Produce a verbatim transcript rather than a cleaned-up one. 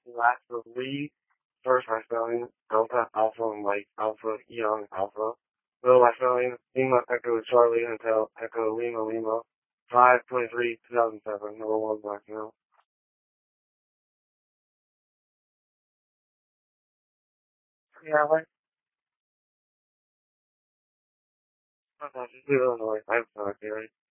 Last of Lee, first by spelling Delta Alpha Mike Alpha Eon Alpha. Will by spelling Lima Echo Charlie Hotel Echo Lima Lima. five twenty-three two thousand seven, number one black male. Yeah, like, I'm not just Illinois. I'm sorry,